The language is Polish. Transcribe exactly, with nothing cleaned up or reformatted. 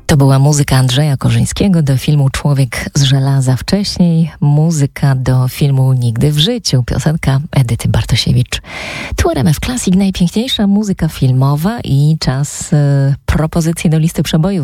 To była muzyka Andrzeja Korzyńskiego do filmu Człowiek z żelaza. Wcześniej muzyka do filmu Nigdy w życiu. Piosenka Edyty Bartosiewicz. Tu R M F Classic, najpiękniejsza muzyka filmowa i czas y, propozycji do listy przebojów.